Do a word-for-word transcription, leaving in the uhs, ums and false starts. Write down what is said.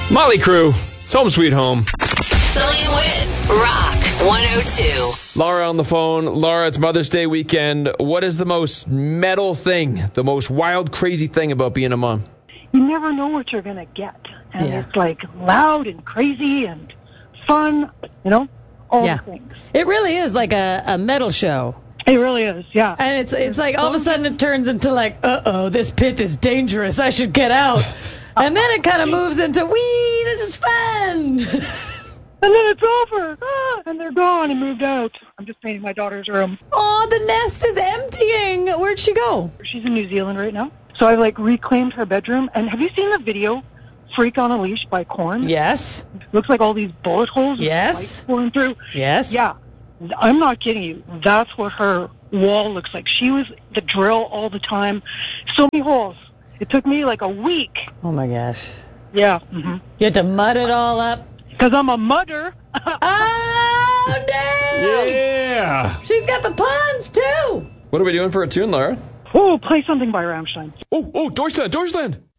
Motley Crue, it's Home Sweet Home. Sully and Wit, Rock one oh two. Laura on the phone. Laura, it's Mother's Day weekend. What is the most metal thing, the most wild, crazy thing about being a mom? You never know what you're going to get. And Yeah. it's like loud and crazy and fun, you know, all Yeah. the things. It really is like a, a metal show. It really is, yeah. And it's it's like all of a sudden it turns into like, uh-oh, this pit is dangerous. I should get out. And then it kind of moves into, wee, this is fun. And then it's over. Ah, and they're gone and moved out. I'm just painting my daughter's room. Oh, the nest is emptying. Where'd she go? She's in New Zealand right now. So I've, like, reclaimed her bedroom. And have you seen the video, Freak on a Leash by Korn? Yes. Looks like all these bullet holes with Yes. lights pouring through. Yes. Yeah. I'm not kidding you. That's what her wall looks like. She was the drill all the time. So many holes. It took me, like, a week. Oh, my gosh. Yeah. Mm-hmm. You had to mud it all up. Because I'm a mudder. Oh, damn. Yeah. She's got the puns, too. What are we doing for a tune, Laura? Oh, play something by Rammstein. Oh, oh, Deutschland, Deutschland.